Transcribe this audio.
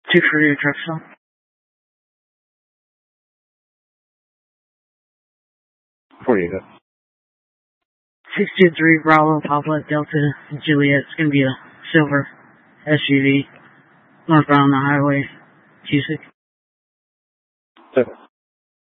Two for your truck stop. 48. 623 Bravo Papa Delta Juliet. It's going to be a silver SUV northbound on the highway 26.